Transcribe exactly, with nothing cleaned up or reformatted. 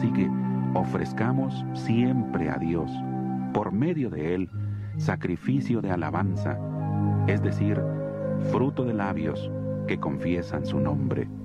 Así que ofrezcamos siempre a Dios, por medio de Él, sacrificio de alabanza, es decir, fruto de labios que confiesan su nombre.